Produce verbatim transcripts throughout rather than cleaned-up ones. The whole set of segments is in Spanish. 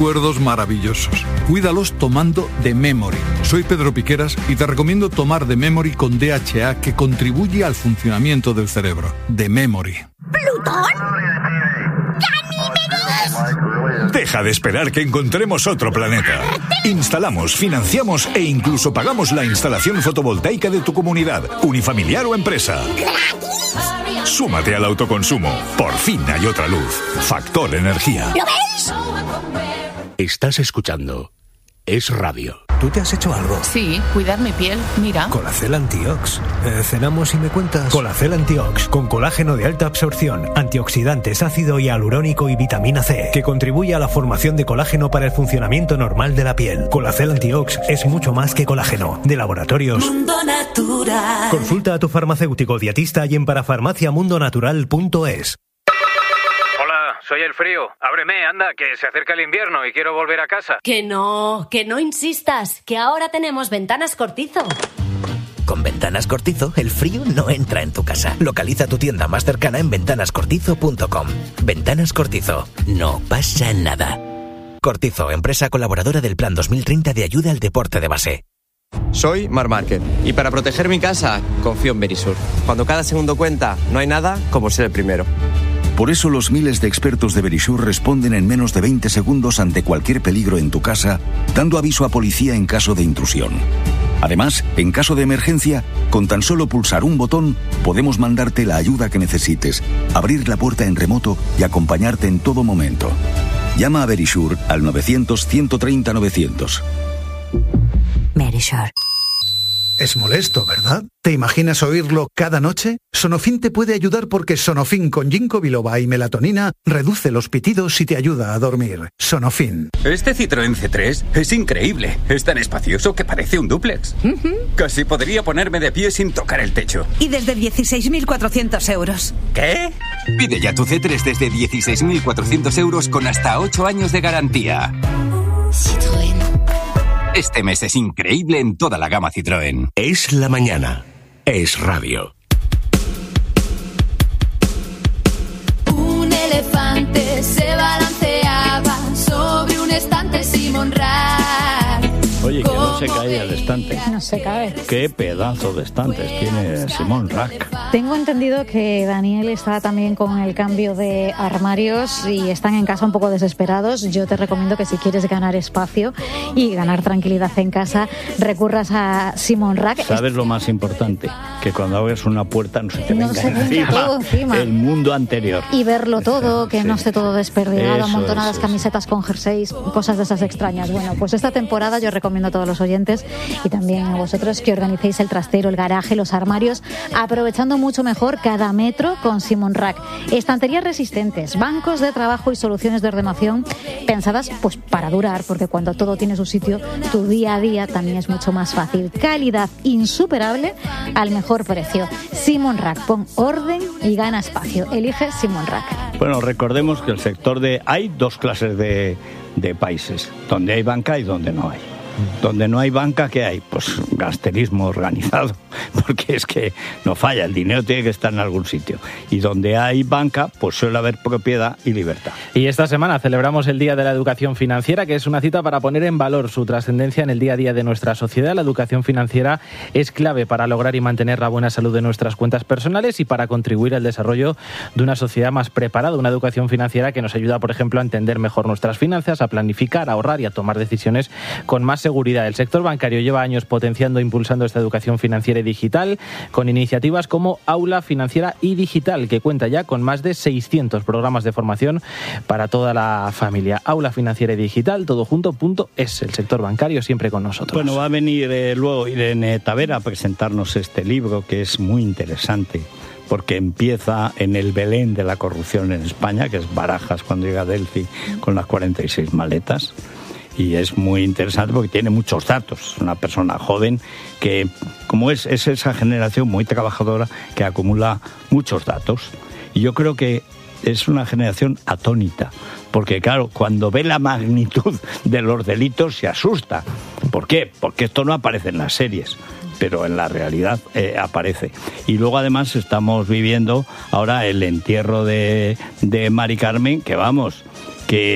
Recuerdos maravillosos. Cuídalos tomando The Memory. Soy Pedro Piqueras y te recomiendo tomar The Memory con D H A, que contribuye al funcionamiento del cerebro. The Memory. ¿Plutón? ¡Ganímedes! Deja de esperar que encontremos otro planeta. Instalamos, financiamos e incluso pagamos la instalación fotovoltaica de tu comunidad, unifamiliar o empresa. ¿Gratis? Súmate al autoconsumo. Por fin hay otra luz. Factor Energía. ¿Lo veis? Estás escuchando Es Radio. ¿Tú te has hecho algo? Sí, cuidar mi piel, mira. Colacel Antiox. Eh, cenamos y me cuentas. Colacel Antiox, con colágeno de alta absorción, antioxidantes, ácido hialurónico y vitamina C, que contribuye a la formación de colágeno para el funcionamiento normal de la piel. Colacel Antiox es mucho más que colágeno. De Laboratorios Mundo Natural. Consulta a tu farmacéutico dietista y en parafarmacia mundo natural punto es. Soy el frío. Ábreme, anda, que se acerca el invierno y quiero volver a casa. Que no, que no insistas, que ahora tenemos Ventanas Cortizo. Con Ventanas Cortizo, el frío no entra en tu casa. Localiza tu tienda más cercana en ventanas cortizo punto com. Ventanas Cortizo. No pasa nada. Cortizo, empresa colaboradora del Plan dos mil treinta de ayuda al deporte de base. Soy Marc Márquez y para proteger mi casa confío en Verisur. Cuando cada segundo cuenta, no hay nada como ser el primero. Por eso los miles de expertos de Verisur responden en menos de veinte segundos ante cualquier peligro en tu casa, dando aviso a policía en caso de intrusión. Además, en caso de emergencia, con tan solo pulsar un botón, podemos mandarte la ayuda que necesites, abrir la puerta en remoto y acompañarte en todo momento. Llama a Verisur al novecientos, ciento treinta, novecientos. Verisur. Es molesto, ¿verdad? ¿Te imaginas oírlo cada noche? Sonofin te puede ayudar porque Sonofin con ginkgo biloba y melatonina reduce los pitidos y te ayuda a dormir. Sonofin. Este Citroën C tres es increíble. Es tan espacioso que parece un dúplex. Uh-huh. Casi podría ponerme de pie sin tocar el techo. Y desde dieciséis mil cuatrocientos euros. ¿Qué? Pide ya tu C tres desde dieciséis mil cuatrocientos euros con hasta ocho años de garantía. Citroën. Este mes es increíble en toda la gama Citroën. Es la mañana. Es Radio. Un elefante se balanceaba sobre un estante Simon Rack. Oye, que no se cae el estante. No se cae. Qué pedazo de estantes tiene Simon Rack. Tengo entendido que Daniel está también con el cambio de armarios y están en casa un poco desesperados. Yo te recomiendo que si quieres ganar espacio y ganar tranquilidad en casa, recurras a Simon Rack. ¿Sabes lo más importante? Que cuando abres una puerta no se te no venga se encima, todo encima el mundo anterior. Y verlo todo, que sí. no esté todo desperdigado, Eso, amontonadas eso, camisetas con jerseys, cosas de esas extrañas. Bueno, pues esta temporada yo recomiendo a todos los oyentes y también a vosotros que organicéis el trastero, el garaje, los armarios, aprovechando mucho mejor cada metro con Simon Rack. Estanterías resistentes, bancos de trabajo y soluciones de ordenación pensadas pues para durar, porque cuando todo tiene su sitio, tu día a día también es mucho más fácil. Calidad insuperable al mejor precio. Simon Rack, pon orden y gana espacio. Elige Simon Rack. Bueno, recordemos que el sector de... Hay dos clases de, de países, donde hay banca y donde no hay. Donde no hay banca, ¿qué hay? Pues gasterismo organizado, porque es que no falla, el dinero tiene que estar en algún sitio. Y donde hay banca, pues suele haber propiedad y libertad. Y esta semana celebramos el Día de la Educación Financiera, que es una cita para poner en valor su trascendencia en el día a día de nuestra sociedad. La educación financiera es clave para lograr y mantener la buena salud de nuestras cuentas personales y para contribuir al desarrollo de una sociedad más preparada. Una educación financiera que nos ayuda, por ejemplo, a entender mejor nuestras finanzas, a planificar, a ahorrar y a tomar decisiones con más seguridad. El sector bancario lleva años potenciando e impulsando esta educación financiera y digital con iniciativas como Aula Financiera y Digital, que cuenta ya con más de seiscientos programas de formación para toda la familia. Aula Financiera y Digital, todo junto, punto es. El sector bancario siempre con nosotros. Bueno, va a venir eh, luego Irene Tavera a presentarnos este libro que es muy interesante, porque empieza en el Belén de la corrupción en España, que es Barajas cuando llega a Delphi con las cuarenta y seis maletas. Y es muy interesante porque tiene muchos datos. Una persona joven que, como es, es esa generación muy trabajadora que acumula muchos datos. Y yo creo que es una generación atónita, porque claro, cuando ve la magnitud de los delitos se asusta. ¿Por qué? Porque esto no aparece en las series, pero en la realidad eh, aparece. Y luego además estamos viviendo ahora el entierro de, de Mari Carmen, que vamos, que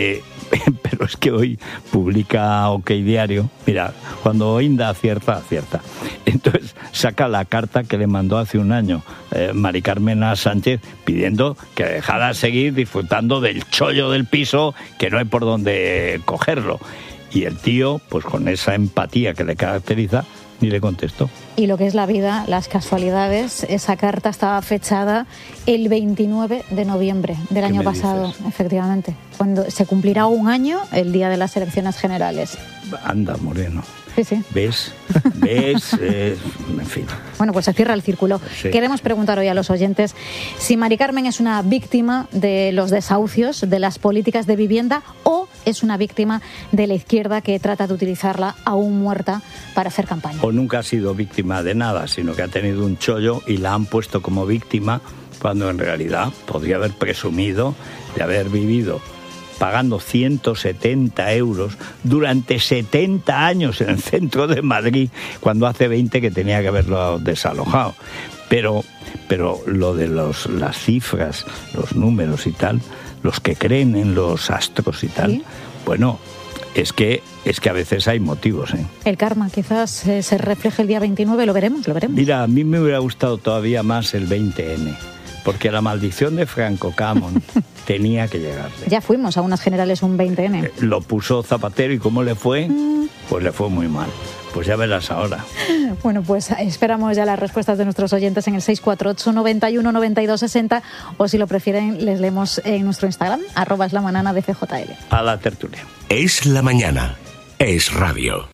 Pero es que hoy publica OK Diario, mira, cuando Inda acierta, acierta. Entonces saca la carta que le mandó hace un año eh, Mari Carmen a Sánchez pidiendo que dejara seguir disfrutando del chollo del piso, que no hay por dónde cogerlo. Y el tío, pues con esa empatía que le caracteriza, ni le contestó. Y lo que es la vida, las casualidades, esa carta estaba fechada el veintinueve de noviembre del año pasado, dices? Efectivamente, cuando se cumplirá un año el día de las elecciones generales. Anda, Moreno. Sí, sí. ¿Ves? ¿Ves? Eh, en fin. Bueno, pues se cierra el círculo. Sí. Queremos preguntar hoy a los oyentes si Mari Carmen es una víctima de los desahucios, de las políticas de vivienda, o es una víctima de la izquierda que trata de utilizarla aún muerta para hacer campaña. O nunca ha sido víctima de nada, sino que ha tenido un chollo y la han puesto como víctima cuando en realidad podría haber presumido de haber vivido pagando ciento setenta euros durante setenta años en el centro de Madrid, cuando hace veinte que tenía que haberlo desalojado. Pero, pero lo de los, las cifras, los números y tal, los que creen en los astros y tal, ¿sí? Bueno, es que, es que a veces hay motivos, ¿eh? El karma quizás eh, se refleje el día veintinueve, lo veremos, lo veremos. Mira, a mí me hubiera gustado todavía más el veinte ene, porque la maldición de Franco Camón tenía que llegarle. Ya fuimos a unas generales un veinte ene. Eh, lo puso Zapatero y ¿cómo le fue? Mm. Pues le fue muy mal. Pues ya verás ahora. Bueno, pues esperamos ya las respuestas de nuestros oyentes en el seis cuatro ocho, noventa y uno, noventa y dos, sesenta, o si lo prefieren les leemos en nuestro Instagram, arroba es la mañana de F J L. A la tertulia. Es la mañana. Es radio.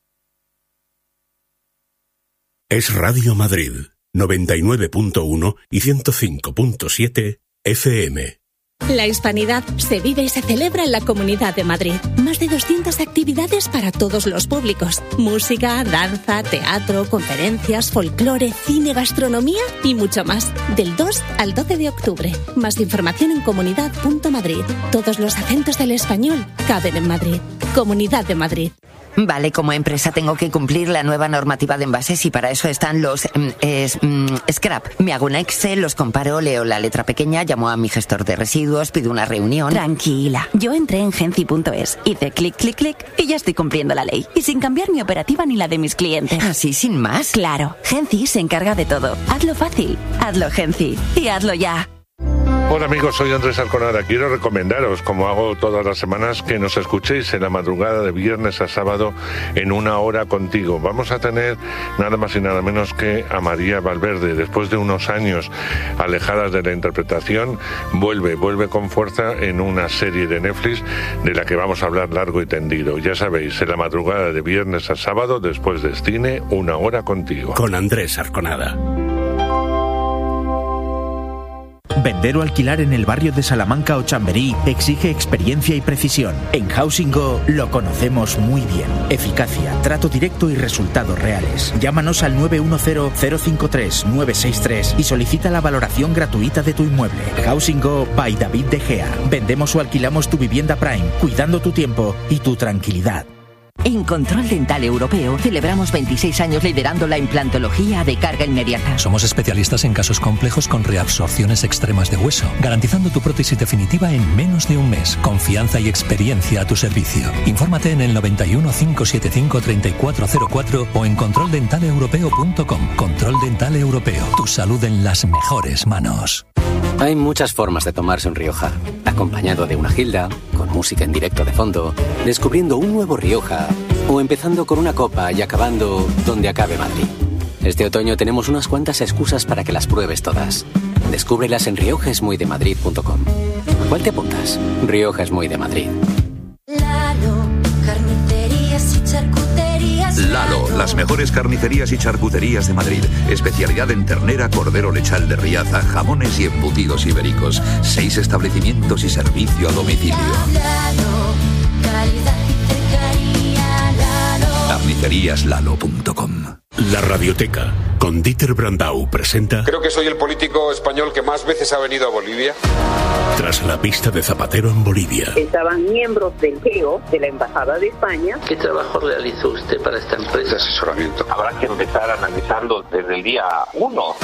Es Radio Madrid, noventa y nueve punto uno y ciento cinco punto siete F M. La Hispanidad se vive y se celebra en la Comunidad de Madrid. Más de doscientas actividades para todos los públicos. Música, danza, teatro, conferencias, folclore, cine, gastronomía y mucho más. Del dos al doce de octubre. Más información en comunidad punto madrid. Todos los acentos del español caben en Madrid. Comunidad de Madrid. Vale, como empresa tengo que cumplir la nueva normativa de envases y para eso están los eh, es, mm, scrap. Me hago una Excel, los comparo, leo la letra pequeña, llamo a mi gestor de residuos, pido una reunión. Tranquila, yo entré en Genci punto es, hice clic, clic, clic y ya estoy cumpliendo la ley. Y sin cambiar mi operativa ni la de mis clientes. ¿Así, sin más? Claro, Genci se encarga de todo. Hazlo fácil, hazlo Genci y hazlo ya. Hola amigos, soy Andrés Arconada. Quiero recomendaros, como hago todas las semanas, que nos escuchéis en la madrugada de viernes a sábado en Una Hora Contigo. Vamos a tener nada más y nada menos que a María Valverde. Después de unos años alejadas de la interpretación, vuelve, vuelve con fuerza en una serie de Netflix de la que vamos a hablar largo y tendido. Ya sabéis, en la madrugada de viernes a sábado, después de cine, Una Hora Contigo. Con Andrés Arconada. Vender o alquilar en el barrio de Salamanca o Chamberí exige experiencia y precisión. En Housing Go lo conocemos muy bien. Eficacia, trato directo y resultados reales. Llámanos al nueve uno cero, cero cinco tres, nueve seis tres y solicita la valoración gratuita de tu inmueble. Housing Go by David De Gea. Vendemos o alquilamos tu vivienda Prime, cuidando tu tiempo y tu tranquilidad. En Control Dental Europeo celebramos veintiséis años liderando la implantología de carga inmediata. Somos especialistas en casos complejos con reabsorciones extremas de hueso, garantizando tu prótesis definitiva en menos de un mes. Confianza y experiencia a tu servicio. Infórmate en el noventa y uno, cinco setenta y cinco, treinta y cuatro cero cuatro o en control dental europeo punto com. Control Dental Europeo. Tu salud en las mejores manos. Hay muchas formas de tomarse un Rioja. Acompañado de una gilda, con música en directo de fondo, descubriendo un nuevo Rioja, o empezando con una copa y acabando donde acabe Madrid. Este otoño tenemos unas cuantas excusas para que las pruebes todas. Descúbrelas en rioja es muy de madrid punto com. ¿Cuál te apuntas? Rioja es muy de Madrid. Lalo, carnicerías y charcuterías. Lalo, las mejores carnicerías y charcuterías de Madrid. Especialidad en ternera, cordero lechal de Riaza, jamones y embutidos ibéricos. Seis establecimientos y servicio a domicilio. Lalo, calidad y cercanía. Lalo. carnicerías lalo punto com. La Radioteca, con Dieter Brandau, presenta... Creo que soy el político español que más veces ha venido a Bolivia. Tras la pista de Zapatero en Bolivia. Estaban miembros del G E O, de la Embajada de España. ¿Qué trabajo realizó usted para esta empresa? De asesoramiento. Habrá que empezar analizando desde el día uno.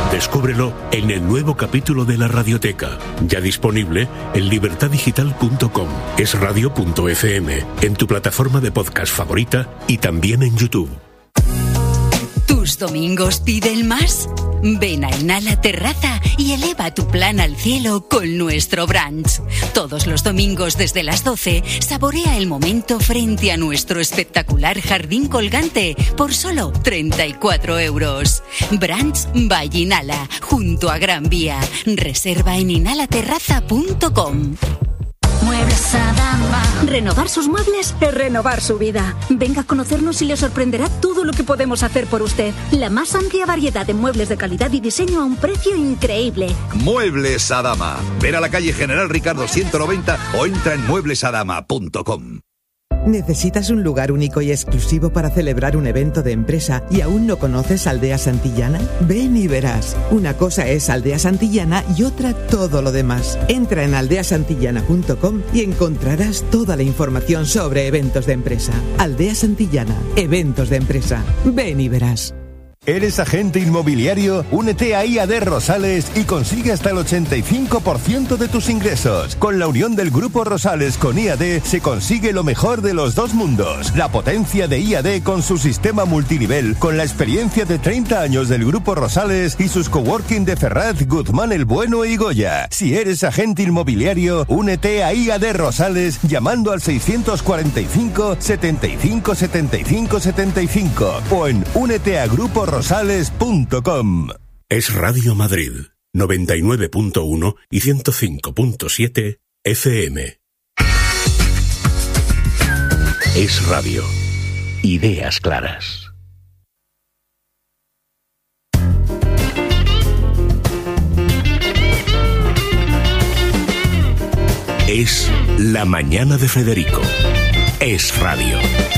Descúbrelo en el nuevo capítulo de la Radioteca, ya disponible en libertad digital punto com, esradio punto efe eme, en tu plataforma de podcast favorita y también en YouTube. ¿Tus domingos piden más? Ven a Inhala Terraza y eleva tu plan al cielo con nuestro brunch. Todos los domingos desde las doce, saborea el momento frente a nuestro espectacular jardín colgante por solo treinta y cuatro euros. Brunch by Inhala, junto a Gran Vía. Reserva en inhala terraza punto com. Muebles Adama. Renovar sus muebles es renovar su vida. Venga a conocernos y le sorprenderá todo lo que podemos hacer por usted. La más amplia variedad de muebles de calidad y diseño a un precio increíble. Muebles Adama. Ven a la calle General Ricardo ciento noventa o entra en muebles adama punto com. ¿Necesitas un lugar único y exclusivo para celebrar un evento de empresa y aún no conoces Aldea Santillana? Ven y verás. Una cosa es Aldea Santillana y otra todo lo demás. Entra en aldea santillana punto com y encontrarás toda la información sobre eventos de empresa. Aldea Santillana, eventos de empresa. Ven y verás. ¿Eres agente inmobiliario? Únete a I A D Rosales y consigue hasta el ochenta y cinco por ciento de tus ingresos. Con la unión del Grupo Rosales con I A D se consigue lo mejor de los dos mundos. La potencia de I A D con su sistema multinivel, con la experiencia de treinta años del Grupo Rosales y sus coworking de Ferraz, Guzmán el Bueno y Goya. Si eres agente inmobiliario, únete a I A D Rosales llamando al seiscientos cuarenta y cinco, setenta y cinco, setenta y cinco, setenta y cinco o en únete a grupo rosales punto com. Es Radio Madrid, noventa y nueve punto uno y ciento cinco punto siete efe eme. Es Radio. Ideas claras. Es La Mañana de Federico. Es Radio.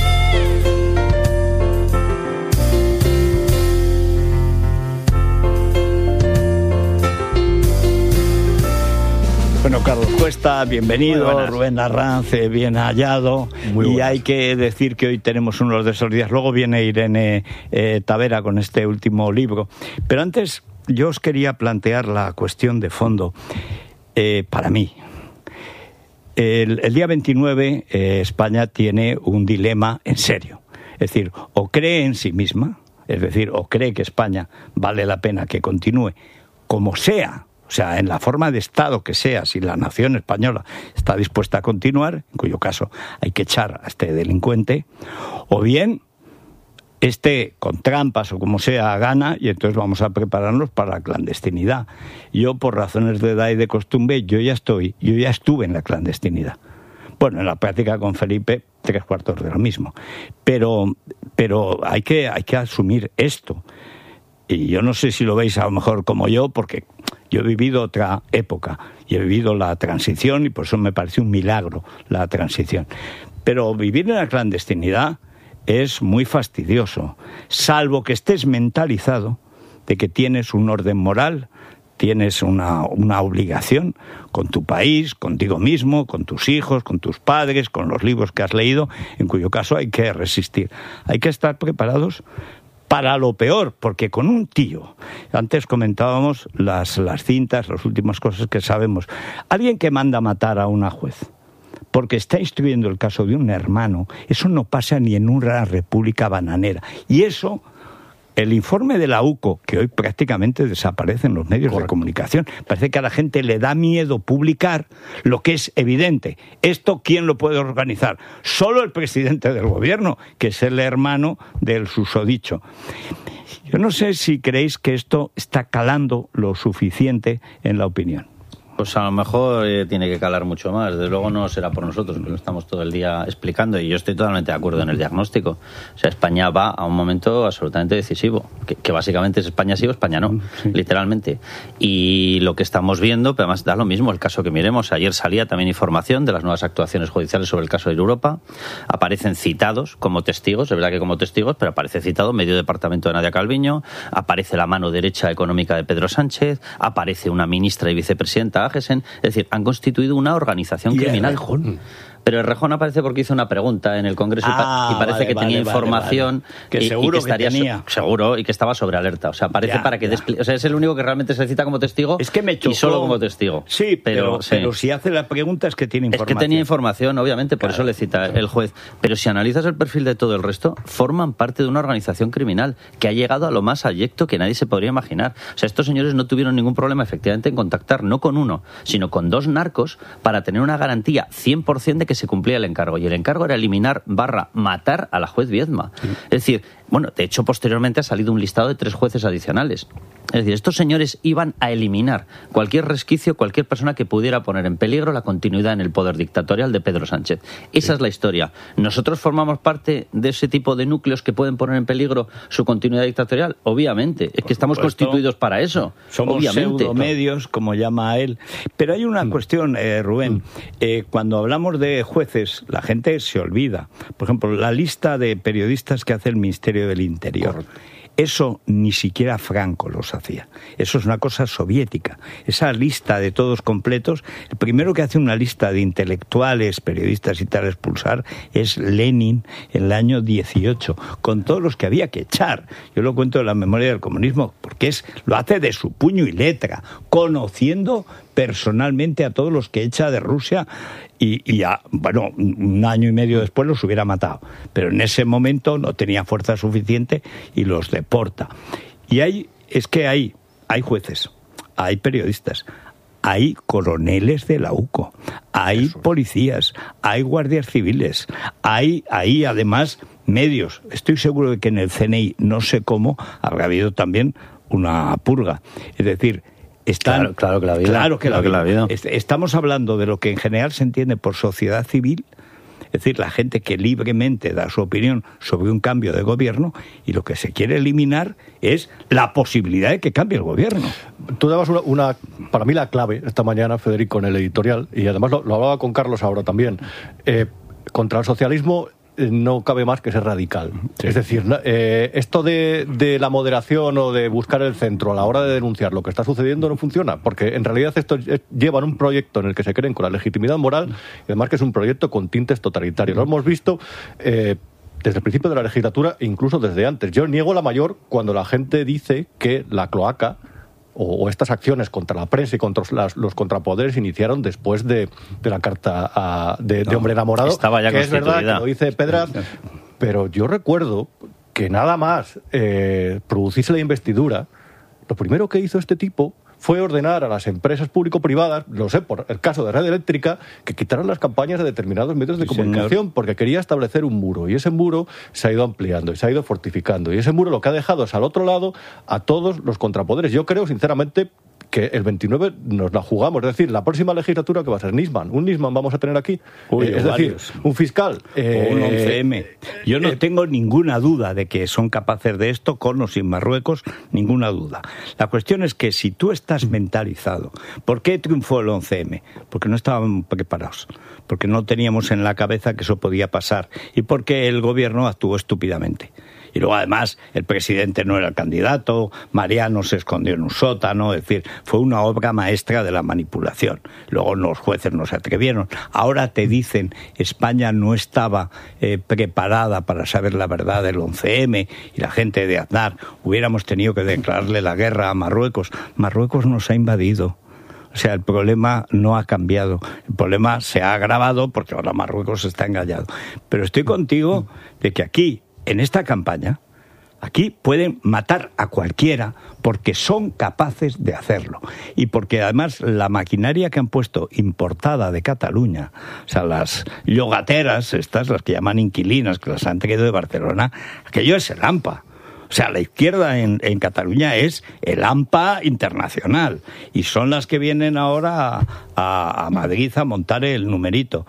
Bueno, Carlos Cuesta, bienvenido, Rubén Arranz, bien hallado. Muy y buenas. Hay que decir que hoy tenemos uno de esos días. Luego viene Irene eh, Tavera con este último libro. Pero antes yo os quería plantear la cuestión de fondo. Eh, para mí, el, el día veintinueve eh, España tiene un dilema en serio. Es decir, o cree en sí misma, es decir, o cree que España vale la pena que continúe como sea, o sea, en la forma de Estado que sea, si la nación española está dispuesta a continuar, en cuyo caso hay que echar a este delincuente, o bien este con trampas o como sea gana y entonces vamos a prepararnos para la clandestinidad. Yo, por razones de edad y de costumbre, yo ya estoy, yo ya estuve en la clandestinidad. Bueno, en la práctica con Felipe, tres cuartos de lo mismo. Pero, pero hay que, hay que asumir esto. Y yo no sé si lo veis a lo mejor como yo, porque yo he vivido otra época y he vivido la transición y por eso me parece un milagro la transición. Pero vivir en la clandestinidad es muy fastidioso, salvo que estés mentalizado de que tienes un orden moral, tienes una, una obligación con tu país, contigo mismo, con tus hijos, con tus padres, con los libros que has leído, en cuyo caso hay que resistir. Hay que estar preparados para lo peor, porque con un tío, antes comentábamos las, las cintas, las últimas cosas que sabemos, alguien que manda matar a una juez, porque está instruyendo el caso de un hermano, eso no pasa ni en una república bananera. Y eso, el informe de la U C O, que hoy prácticamente desaparece en los medios Correcto. de comunicación, parece que a la gente le da miedo publicar lo que es evidente. ¿Esto quién lo puede organizar? Solo el presidente del gobierno, que es el hermano del susodicho. Yo no sé si creéis que esto está calando lo suficiente en la opinión. Pues a lo mejor eh, tiene que calar mucho más. Desde luego no será por nosotros, que lo estamos todo el día explicando, y yo estoy totalmente de acuerdo en el diagnóstico. O sea, España va a un momento absolutamente decisivo, que, que básicamente es España sí o España no, sí. literalmente. Y lo que estamos viendo, pero además da lo mismo el caso que miremos. Ayer salía también información de las nuevas actuaciones judiciales sobre el caso de Europa. Aparecen citados como testigos, es verdad que como testigos, pero aparece citado medio departamento de Nadia Calviño, aparece la mano derecha económica de Pedro Sánchez, aparece una ministra y vicepresidenta, es decir, han constituido una organización criminal. Pero Errejón aparece porque hizo una pregunta en el Congreso ah, y, pa- y parece vale, que vale, tenía vale, información vale. Que y, seguro y que estaría que tenía. so- seguro y que estaba sobre alerta. O sea, aparece Ya, para que ya. despli- o sea, es el único que realmente se cita como testigo. Es que me chocó. Y solo como testigo. Sí, pero, sí. pero si hace la pregunta es que tiene Es información. que tenía información, obviamente, por Claro. eso le cita el juez. Pero si analizas el perfil de todo el resto, forman parte de una organización criminal que ha llegado a lo más abyecto que nadie se podría imaginar. O sea, estos señores no tuvieron ningún problema, efectivamente, en contactar no con uno, sino con dos narcos para tener una garantía cien por ciento de que se cumplía el encargo. Y el encargo era eliminar barra matar a la juez Viedma. Sí. Es decir, bueno, de hecho, posteriormente ha salido un listado de tres jueces adicionales. Es decir, estos señores iban a eliminar cualquier resquicio, cualquier persona que pudiera poner en peligro la continuidad en el poder dictatorial de Pedro Sánchez. Esa sí. es la historia. ¿Nosotros formamos parte de ese tipo de núcleos que pueden poner en peligro su continuidad dictatorial? Obviamente. Es que estamos constituidos para eso. Somos Obviamente. pseudomedios, como llama él. Pero hay una mm. cuestión, eh, Rubén. Mm. Eh, cuando hablamos de jueces, la gente se olvida. Por ejemplo, la lista de periodistas que hace el Ministerio del Interior. Correcto. Eso ni siquiera Franco los hacía. Eso es una cosa soviética. Esa lista de todos completos, el primero que hace una lista de intelectuales, periodistas y tal expulsar es Lenin en el año dieciocho, con todos los que había que echar. Yo lo cuento en la memoria del comunismo, porque es lo hace de su puño y letra, conociendo personalmente a todos los que echa de Rusia y, y ya, bueno, un año y medio después los hubiera matado. Pero en ese momento no tenía fuerza suficiente y los deporta. Y hay, es que hay, hay jueces, hay periodistas, hay coroneles de la U C O, hay Eso. policías, hay guardias civiles, hay, hay además medios. Estoy seguro de que en el C N I, no sé cómo, habrá habido también una purga. Es decir, están, claro, claro que la vida. Claro que claro la vida. Que la vida. Estamos hablando de lo que en general se entiende por sociedad civil, es decir, la gente que libremente da su opinión sobre un cambio de gobierno, y lo que se quiere eliminar es la posibilidad de que cambie el gobierno. Tú dabas una, una para mí la clave esta mañana, Federico, en el editorial, y además lo, lo hablaba con Carlos ahora también. Eh, contra el socialismo no cabe más que ser radical. Sí. Es decir, eh, esto de, de la moderación o de buscar el centro a la hora de denunciar lo que está sucediendo no funciona, porque en realidad esto llevan un proyecto en el que se creen con la legitimidad moral y además que es un proyecto con tintes totalitarios. Lo hemos visto eh, desde el principio de la legislatura e incluso desde antes. Yo niego la mayor cuando la gente dice que la cloaca o, o estas acciones contra la prensa y contra las, los contrapoderes iniciaron después de, de la carta a, de, no, de hombre enamorado. Estaba ya que es verdad que lo dice Pedraz, sí, sí. Pero yo recuerdo que nada más eh, producirse la investidura, lo primero que hizo este tipo fue ordenar a las empresas público-privadas, lo sé por el caso de Red Eléctrica, que quitaran las campañas de determinados medios de sí, comunicación, señor. Porque quería establecer un muro, y ese muro se ha ido ampliando y se ha ido fortificando, y ese muro lo que ha dejado es al otro lado a todos los contrapoderes. Yo creo, sinceramente, que el veintinueve nos la jugamos, es decir, la próxima legislatura que va a ser Nisman, un Nisman vamos a tener aquí, Uy, eh, es varios. decir, un fiscal. Eh, o un once eme. Yo no eh, tengo ninguna duda de que son capaces de esto, con o sin Marruecos, ninguna duda. La cuestión es que si tú estás mentalizado, ¿por qué triunfó el once eme? Porque no estaban preparados, porque no teníamos en la cabeza que eso podía pasar y porque el gobierno actuó estúpidamente. Y luego, además, el presidente no era el candidato, Mariano se escondió en un sótano, es decir, fue una obra maestra de la manipulación. Luego los jueces no se atrevieron. Ahora te dicen, España no estaba eh, preparada para saber la verdad del once eme, y la gente de Aznar, hubiéramos tenido que declararle la guerra a Marruecos. Marruecos nos ha invadido. O sea, el problema no ha cambiado. El problema se ha agravado porque ahora Marruecos está engañado. Pero estoy contigo de que aquí, en esta campaña, aquí pueden matar a cualquiera porque son capaces de hacerlo. Y porque además la maquinaria que han puesto importada de Cataluña, o sea, las llogateras, estas, las que llaman inquilinas, que las han traído de Barcelona, aquello es el AMPA. O sea, la izquierda en, en Cataluña es el AMPA internacional. Y son las que vienen ahora a, a, a Madrid a montar el numerito.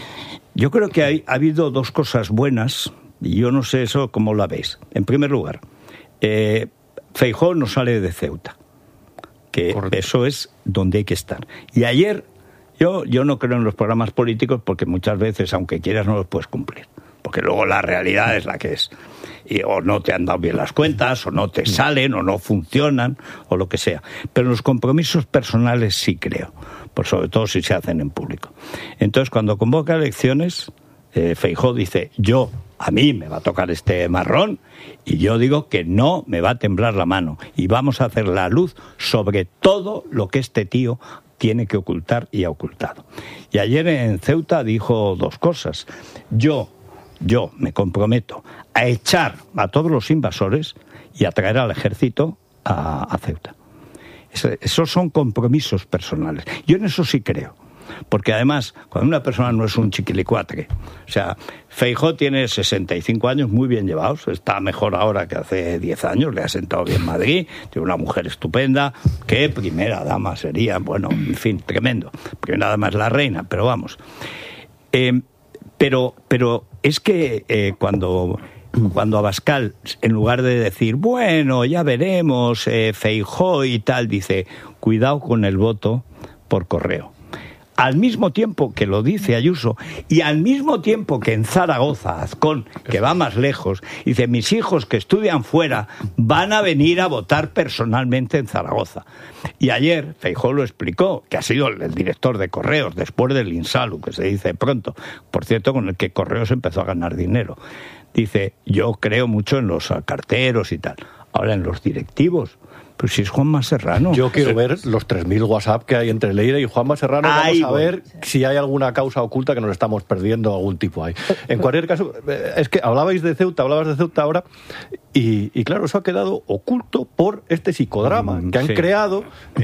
Yo creo que hay, ha habido dos cosas buenas. Y yo no sé eso cómo la veis. En primer lugar, eh, Feijóo no sale de Ceuta, que Correcto. Eso es donde hay que estar. Y ayer, yo, yo no creo en los programas políticos porque muchas veces, aunque quieras, no los puedes cumplir. Porque luego la realidad es la que es. Y o no te han dado bien las cuentas, o no te salen, o no funcionan, o lo que sea. Pero en los compromisos personales sí creo. por sobre todo si se hacen en público. Entonces, cuando convoca elecciones, eh, Feijóo dice, yo, a mí me va a tocar este marrón, y yo digo que no me va a temblar la mano, y vamos a hacer la luz sobre todo lo que este tío tiene que ocultar y ha ocultado. Y ayer en Ceuta dijo dos cosas. Yo, yo me comprometo a echar a todos los invasores y a traer al ejército a, a Ceuta. Esos son compromisos personales. Yo en eso sí creo. Porque además, cuando una persona no es un chiquilicuatre, o sea, Feijóo tiene sesenta y cinco años muy bien llevados, está mejor ahora que hace diez años, le ha sentado bien Madrid, tiene una mujer estupenda, que primera dama sería, bueno, en fin, tremendo. Primera dama es la reina, pero vamos. Eh, pero, pero es que eh, cuando... Cuando Abascal, en lugar de decir, bueno, ya veremos, eh, Feijóo y tal, dice, cuidado con el voto por correo. Al mismo tiempo que lo dice Ayuso, y al mismo tiempo que en Zaragoza, Azcón, que va más lejos, dice, mis hijos que estudian fuera van a venir a votar personalmente en Zaragoza. Y ayer Feijóo lo explicó, que ha sido el director de Correos, después del Insalu, que se dice pronto, por cierto, con el que Correos empezó a ganar dinero. Dice, yo creo mucho en los carteros y tal. Ahora en los directivos, pues si es Juanma Serrano. Yo quiero ver los tres mil WhatsApp que hay entre Leire y Juanma Serrano. Ay, vamos a ver bueno. si hay alguna causa oculta que nos estamos perdiendo, algún tipo ahí. En cualquier caso, es que hablabais de Ceuta, hablabas de Ceuta ahora, y, y claro, eso ha quedado oculto por este psicodrama que han sí. creado.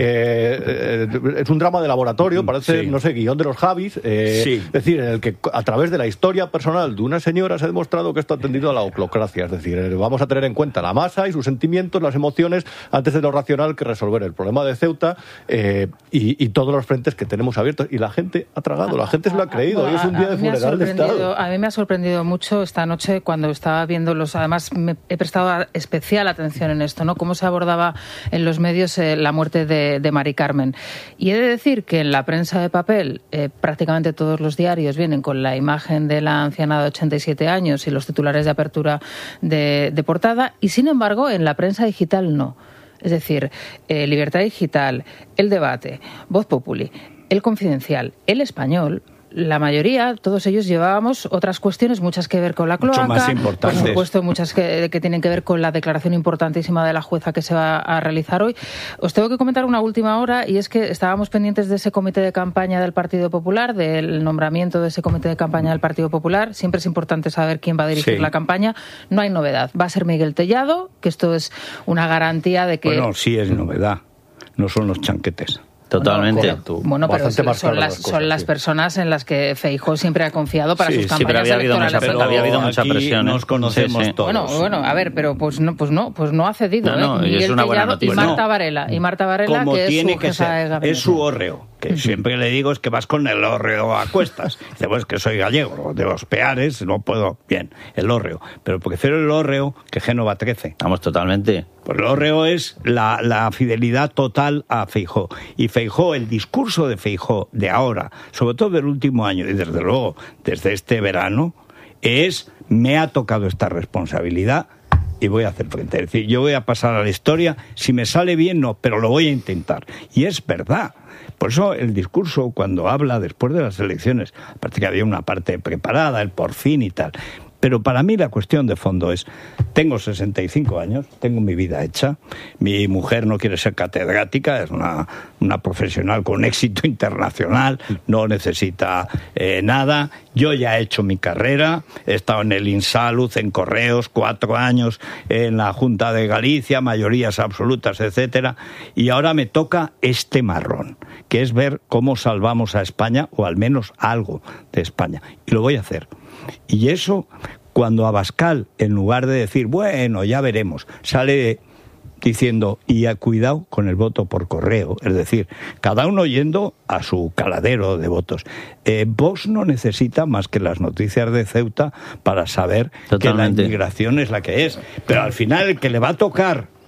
Eh, eh, es un drama de laboratorio, parece, sí. no sé, guión de los Javis. Eh, sí. Es decir, en el que a través de la historia personal de una señora se ha demostrado que esto ha tendido a la oclocracia. Es decir, eh, vamos a tener en cuenta la masa y sus sentimientos, las emociones, antes de lo racional que resolver el problema de Ceuta eh, y, y todos los frentes que tenemos abiertos. Y la gente ha tragado, la gente se lo ha creído. Hoy es un día de funeral de Estado. A mí me ha sorprendido mucho esta noche cuando estaba viendo los... Además, me he prestado especial atención en esto, ¿no? Cómo se abordaba en los medios eh, la muerte de, de Mari Carmen. Y he de decir que en la prensa de papel eh, prácticamente todos los diarios vienen con la imagen de la anciana de ochenta y siete años y los titulares de apertura de, de portada, y sin embargo en la prensa digital no. Es decir, eh, Libertad Digital, El Debate, Voz Populi, El Confidencial, El Español, la mayoría, todos ellos llevábamos otras cuestiones, muchas que ver con la cloaca, mucho más importantes. Por supuesto, muchas que, que tienen que ver con la declaración importantísima de la jueza que se va a realizar hoy. Os tengo que comentar una última hora, y es que estábamos pendientes de ese comité de campaña del Partido Popular, del nombramiento de ese comité de campaña del Partido Popular. Siempre es importante saber quién va a dirigir sí. la campaña. No hay novedad. Va a ser Miguel Tellado, que esto es una garantía de que... Bueno, sí es novedad. No son los chanquetes. Totalmente. Bueno, bueno pero son, las, las cosas, son las sí. personas en las que Feijóo siempre ha confiado para sí, sus campañas sí, pero había electorales. Habido mucha, había habido mucha presión. Nos conocemos sí, sí. todos. Bueno, bueno, a ver, pero pues no, pues no, pues no ha cedido. No, no, ¿eh? y es una buena noticia. Y Marta Varela, y Marta Varela, Como que tiene es su que jefa ser. de gabinete. Es su hórreo, que siempre le digo es que vas con el hórreo a cuestas. Dice, pues que soy gallego, de los Peares, no puedo. Bien, el hórreo. Pero prefiero el hórreo que Génova trece. Vamos, totalmente. Pues el hórreo es la, la fidelidad total a Feijóo. Y Feijóo, el discurso de Feijóo de ahora, sobre todo del último año, y desde luego desde este verano, es, me ha tocado esta responsabilidad y voy a hacer frente. Es decir, yo voy a pasar a la historia, si me sale bien no, pero lo voy a intentar. Y es verdad. Por eso el discurso, cuando habla después de las elecciones, aparte que había una parte preparada, el por fin y tal, pero para mí la cuestión de fondo es, tengo sesenta y cinco años, tengo mi vida hecha, mi mujer no quiere ser catedrática, es una, una profesional con éxito internacional, no necesita eh, nada, yo ya he hecho mi carrera, he estado en el Insalud, en Correos, cuatro años, en la Junta de Galicia, mayorías absolutas, etcétera, y ahora me toca este marrón, que es ver cómo salvamos a España, o al menos algo de España, y lo voy a hacer. Y eso, cuando Abascal, en lugar de decir, bueno, ya veremos, sale diciendo, y a cuidado con el voto por correo, es decir, cada uno yendo a su caladero de votos. Eh, Vox no necesita más que las noticias de Ceuta para saber Totalmente. que la inmigración es la que es, pero al final el que le va a tocar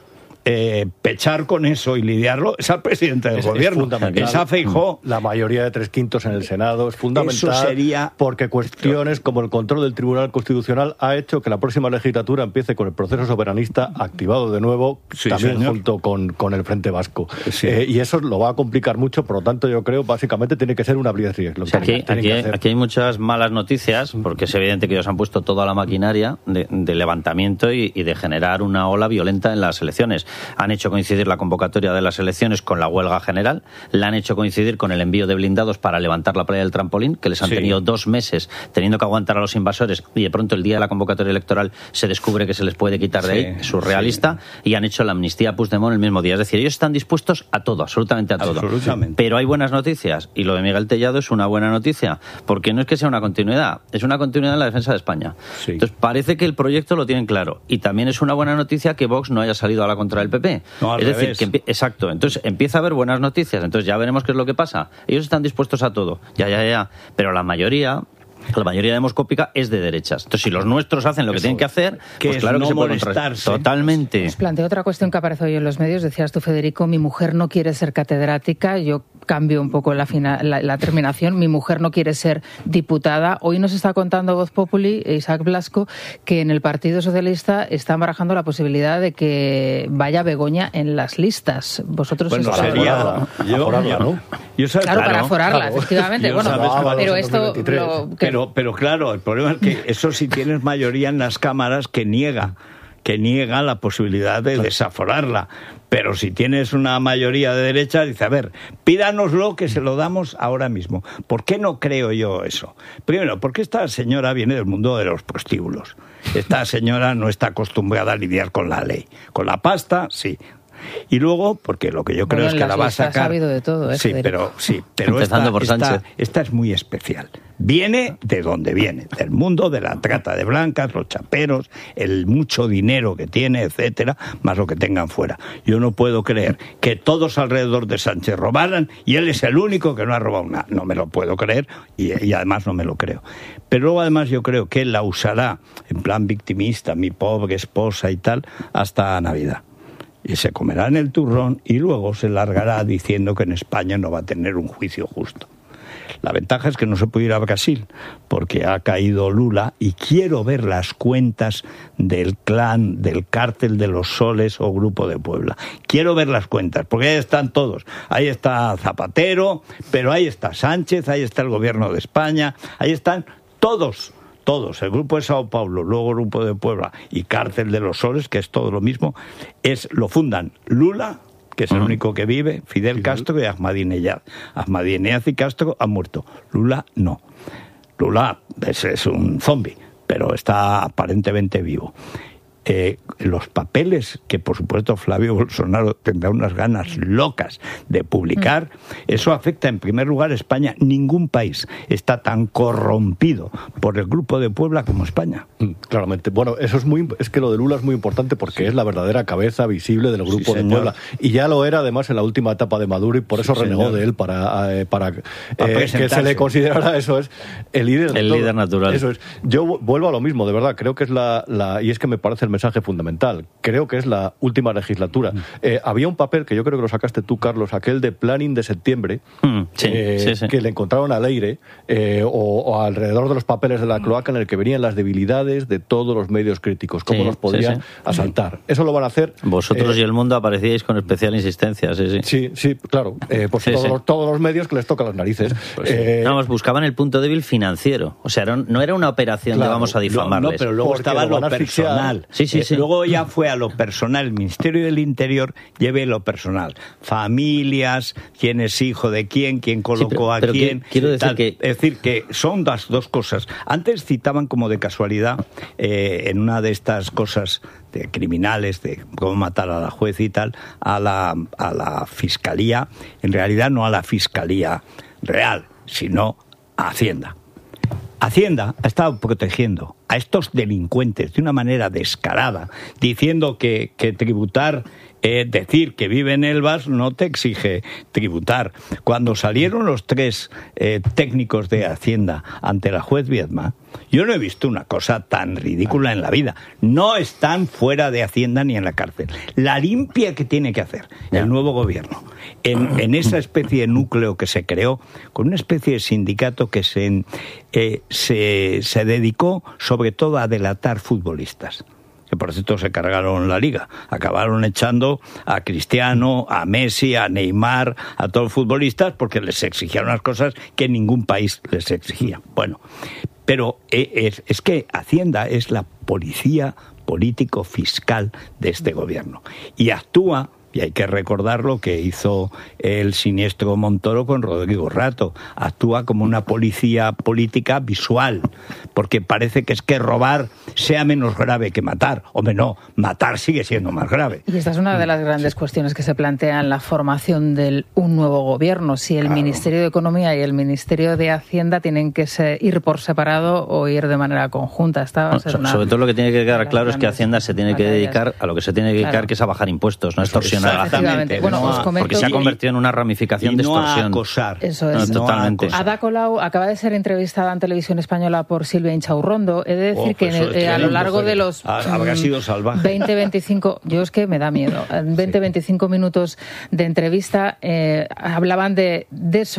eh, pechar con eso y lidiarlo es al presidente del Es, gobierno. es Es a Feijóo. La mayoría de tres quintos en el Senado es fundamental. Eso sería... Porque cuestiones como el control del Tribunal Constitucional ha hecho que la próxima legislatura empiece con el proceso soberanista activado de nuevo, Sí, también señor. junto con, con el Frente Vasco. Sí. Eh, y eso lo va a complicar mucho, por lo tanto yo creo básicamente tiene que ser una blitzkrieg. Lo que Aquí, tienen aquí, que hacer. aquí hay muchas malas noticias, porque es evidente que ellos han puesto toda la maquinaria de, de levantamiento y, y de generar una ola violenta en las elecciones. Han hecho coincidir la convocatoria de las elecciones con la huelga general, la han hecho coincidir con el envío de blindados para levantar la playa del trampolín, que les han Sí. tenido dos meses teniendo que aguantar a los invasores, y de pronto el día de la convocatoria electoral se descubre que se les puede quitar de Sí, ahí, es surrealista, y han hecho la amnistía a Puigdemont el mismo día. Es decir, ellos están dispuestos a todo, absolutamente a todo. Absolutamente. Pero hay buenas noticias, y lo de Miguel Tellado es una buena noticia, porque no es que sea una continuidad, es una continuidad en la defensa de España. Sí. Entonces parece que el proyecto lo tienen claro, y también es una buena noticia que Vox no haya salido a la contra del P P. No, al es decir, revés. que empie- exacto, entonces empieza a haber buenas noticias, entonces ya veremos qué es lo que pasa. Ellos están dispuestos a todo, ya, ya, ya, pero la mayoría... La mayoría demoscópica es de derechas. Entonces, si los nuestros hacen lo que Eso, tienen que hacer, que pues es claro que no se pueden contra- molestarse. Totalmente. Os planteo otra cuestión que aparece hoy en los medios. Decías tú, Federico, mi mujer no quiere ser catedrática. Yo cambio un poco la, fina- la, la terminación. Mi mujer no quiere ser diputada. Hoy nos está contando Voz Populi, Isaac Blasco, que en el Partido Socialista están barajando la posibilidad de que vaya Begoña en las listas. Vosotros Bueno, estáis- sería... Yo, Aforarla, ¿no? yo sé- Claro, para aforarla, Claro. efectivamente. Yo Bueno, sabes que pero vamos en esto... dos mil veintitrés. lo que- Pero, pero claro, el problema es que eso sí tienes mayoría en las cámaras que niega, que niega la posibilidad de desaforarla. Pero si tienes una mayoría de derecha, dice, a ver, pídanoslo que se lo damos ahora mismo. ¿Por qué no creo yo eso? Primero, porque esta señora viene del mundo de los prostíbulos. Esta señora no está acostumbrada a lidiar con la ley. Con la pasta, sí. Y luego, porque lo que yo creo Bueno, es en que las la va a listas sacar... ha habido de todo, ¿eh, sí, Federico? pero, sí, pero Empezando esta, por esta- Sánchez. esta es muy especial. Viene de donde viene, del mundo de la trata de blancas, los chaperos, el mucho dinero que tiene, etcétera, más lo que tengan fuera. Yo no puedo creer que todos alrededor de Sánchez robaran y él es el único que no ha robado nada. No me lo puedo creer y, y además no me lo creo. Pero luego además yo creo que él la usará en plan victimista, mi pobre esposa y tal, hasta Navidad. Y se comerá en el turrón y luego se largará diciendo que en España no va a tener un juicio justo. La ventaja es que no se puede ir a Brasil porque ha caído Lula y quiero ver las cuentas del clan, del cártel de los Soles o Grupo de Puebla. Quiero ver las cuentas porque ahí están todos. Ahí está Zapatero, pero ahí está Sánchez, ahí está el gobierno de España, ahí están todos. Todos, el Grupo de Sao Paulo, luego el Grupo de Puebla y Cártel de los Soles, que es todo lo mismo, es lo fundan Lula, que es el único que vive, Fidel Castro y Ahmadinejad. Ahmadinejad y Castro han muerto, Lula no. Lula es, es un zombi, pero está aparentemente vivo. Eh, los papeles que por supuesto Flavio Bolsonaro tendrá unas ganas locas de publicar, eso afecta en primer lugar a España. Ningún país está tan corrompido por el Grupo de Puebla como España. Mm, Claramente. Bueno, eso es muy, es que lo de Lula es muy importante porque sí. es la verdadera cabeza visible del Grupo Sí, de señor. Puebla. Y ya lo era además en la última etapa de Maduro y por eso Sí, renegó señor. de él para, eh, para, eh, que presentarse. se le considerara eso es el líder de El todo. líder natural. Eso es. Yo vu- vuelvo a lo mismo, de verdad. Creo que es la, la y es que me parece el mensaje fundamental. Creo que es la última legislatura. Mm. Eh, había un papel que yo creo que lo sacaste tú, Carlos, aquel de planning de septiembre, Mm, sí, eh, sí, sí. que le encontraron a Leire eh, o, o alrededor de los papeles de la cloaca en el que venían las debilidades de todos los medios críticos, cómo Sí, los podían sí, sí. asaltar. Eso lo van a hacer. Vosotros eh, y el mundo aparecíais con especial insistencia, sí, sí. Sí, sí, claro. Eh, pues Sí, todos, sí. Los, todos los medios que les tocan las narices. Pues sí. Eh, Vamos, buscaban el punto débil financiero. O sea, era- no era una operación Claro, de vamos a No, difamarles. no, pero luego Porque estaba lo lo van a asfixiar. personal. Sí, sí, Eh, sí. Luego ya fue a lo personal. El Ministerio del Interior lleve lo personal. Familias, quién es hijo de quién, quién colocó pero- a pero que- quién. quiero decir tal. que- Es decir, que son las dos cosas. Antes citaban como de casualidad eh, en una de estas cosas de criminales, de cómo matar a la juez y tal, a la, a la Fiscalía, en realidad no a la Fiscalía real, sino a Hacienda. Hacienda ha estado protegiendo a estos delincuentes de una manera descarada, diciendo que, que tributar eh, decir que vive en Elvas no te exige tributar. Cuando salieron los tres eh, técnicos de Hacienda ante la juez Viedma, yo no he visto una cosa tan ridícula en la vida. No están fuera de Hacienda ni en la cárcel. La limpia que tiene que hacer el nuevo gobierno en, en esa especie de núcleo que se creó, con una especie de sindicato que se, eh, se, se dedicó sobre todo a delatar futbolistas, que por cierto se cargaron la liga, acabaron echando a Cristiano, a Messi, a Neymar, a todos los futbolistas porque les exigían unas cosas que ningún país les exigía. Bueno, pero es, es que Hacienda es la policía político-fiscal de este gobierno y actúa. Y hay que recordar lo que hizo el siniestro Montoro con Rodrigo Rato. Actúa como una policía política visual, porque parece que es que robar sea menos grave que matar. Hombre, no, matar sigue siendo más grave. Y esta es una de las grandes sí. cuestiones que se plantean en la formación de un nuevo gobierno. Si el claro. Ministerio de Economía y el Ministerio de Hacienda tienen que se, ir por separado o ir de manera conjunta. Esta va a ser so, una sobre todo lo que tiene que quedar claro es que Hacienda se tiene que dedicar a lo que se tiene que dedicar, claro. que es a bajar impuestos, no a extorsionar. Exactamente. Bueno, no os comento, porque se ha convertido en una ramificación y de no extorsión. A acosar. Eso es. No, totalmente. Ada Colau acaba de ser entrevistada en Televisión Española por Silvia Inchaurrondo. He de decir oh, que en el, eh, a lo largo de los habrá sido salvaje. veinte veinticinco, yo es que me da miedo, veinte veinticinco minutos de entrevista eh, hablaban de, des,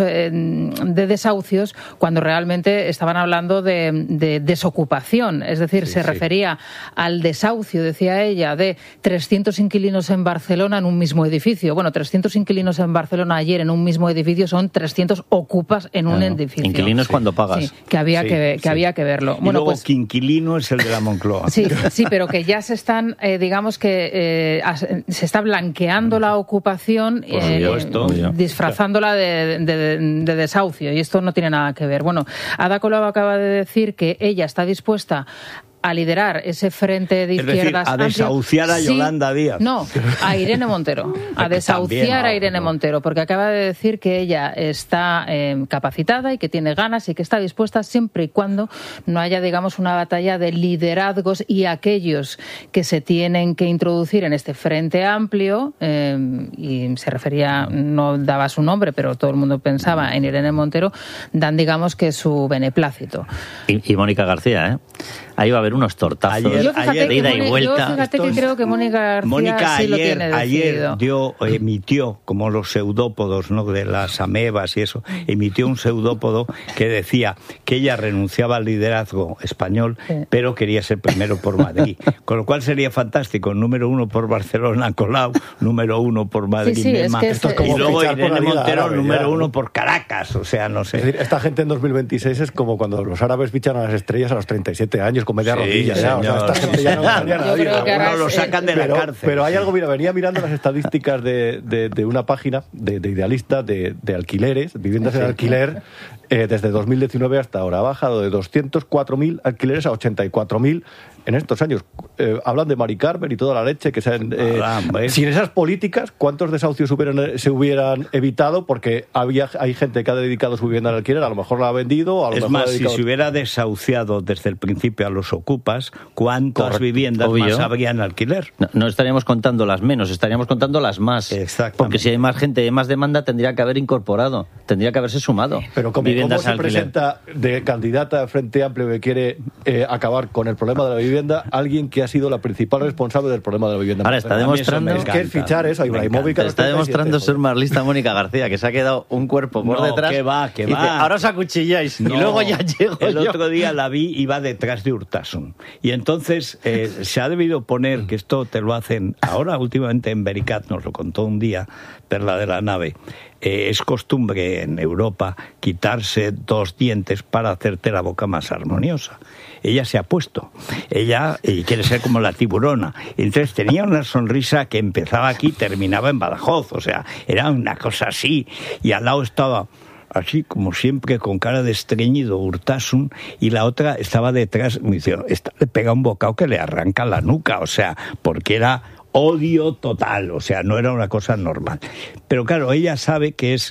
de desahucios cuando realmente estaban hablando de, de desocupación. Es decir, sí, se sí. refería al desahucio, decía ella, de trescientos inquilinos en Barcelona en un mismo edificio. Bueno, trescientos inquilinos en Barcelona ayer en un mismo edificio son trescientos ocupas en un claro. edificio. Inquilinos sí. cuando pagas. Sí, que había, sí, que, que, sí. había que verlo. Y bueno, luego pues, que inquilino es el de la Moncloa. Sí, sí, pero que ya se están, eh, digamos que eh, se está blanqueando la ocupación, eh, supuesto, disfrazándola de, de, de desahucio, y esto no tiene nada que ver. Bueno, Ada Colau acaba de decir que ella está dispuesta a liderar ese frente de izquierdas. Es decir, a desahuciar amplio. a Yolanda Sí, Díaz. No, a Irene Montero. A desahuciar También, no, a Irene no. Montero, porque acaba de decir que ella está eh, capacitada y que tiene ganas y que está dispuesta siempre y cuando no haya, digamos, una batalla de liderazgos y aquellos que se tienen que introducir en este frente amplio, eh, y se refería, no daba su nombre, pero todo el mundo pensaba en Irene Montero, dan, digamos, que su beneplácito. Y, y Mónica García, ¿eh? Ahí va a haber unos tortazos Ayer, yo fíjate de que ida Mónica, y vuelta. Yo fíjate que creo que Mónica García Mónica sí ayer, lo tiene decidido. ayer dio, emitió, como los pseudópodos, ¿no?, de las amebas y eso, emitió un pseudópodo que decía que ella renunciaba al liderazgo español, sí. pero quería ser primero por Madrid. Con lo cual sería fantástico, número uno por Barcelona, Colau, número uno por Madrid, sí, sí, Mema, es que es, y luego Irene Montero, árabe, número ya, uno ¿no? por Caracas, o sea, no sé. Es decir, esta gente en dos mil veintiséis es como cuando los árabes fichan a las estrellas a los treinta y siete años con media Sí, rodilla. Ya, o sea, esta gente ya no engaña a nadie. creo que ahora Uno lo sacan de pero, la cárcel. pero hay algo, mira, venía mirando las estadísticas de, de, de una página de, de Idealista de, de alquileres, viviendas en alquiler, eh, desde dos mil diecinueve hasta ahora. Ha bajado de doscientos cuatro mil alquileres a ochenta y cuatro mil en estos años. Eh, hablan de Mari Carmen y toda la leche que se han, eh, sin esas políticas, ¿cuántos desahucios hubieran, se hubieran evitado? Porque había, hay gente que ha dedicado su vivienda al alquiler, a lo mejor la ha vendido, a lo es mejor más, ha dedicado... si se hubiera desahuciado desde el principio a los ocupas, ¿cuántas Correcto. viviendas Obvio. más habría en alquiler? No, no estaríamos contando las menos, estaríamos contando las más. Exactamente. Porque si hay más gente, hay más demanda, tendría que haber incorporado, tendría que haberse sumado. Pero como, ¿cómo se presenta de candidata a Frente Amplio que quiere eh, acabar con el problema de la vivienda alguien que ha sido la principal responsable del problema de la vivienda? Ahora está demostrando es que es fichar eso a Ibrahimovic. Está demostrando ser más lista Mónica García, que se ha quedado un cuerpo por no, detrás. que va, que y va. dice, ahora os acuchilláis No, y luego ya llego el yo. otro día la vi, iba detrás de Urtasun. Y entonces eh, se ha debido poner, que esto te lo hacen ahora últimamente en Vericat, nos lo contó un día Perla de la Nave, eh, es costumbre en Europa quitarse dos dientes para hacerte la boca más armoniosa. Ella se ha puesto, ella y quiere ser como la tiburona. Entonces tenía una sonrisa que empezaba aquí, terminaba en Badajoz, o sea, era una cosa así, y al lado estaba... así como siempre, con cara de estreñido, Urtasun, y la otra estaba detrás, me dice, esta le pega un bocado que le arranca la nuca, o sea, porque era odio total, o sea, no era una cosa normal. Pero claro, ella sabe que es